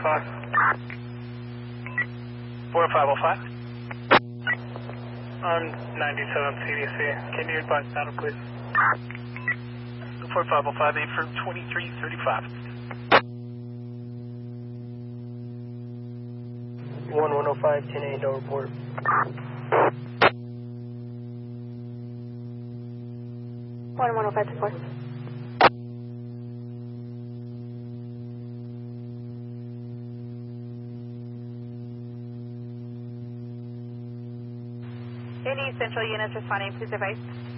4505. On 97 CDC. Can you advise battle, please? 4505, A for 2335. 1105, 10A, no report. One 105 to 4. Any central units responding, please advise.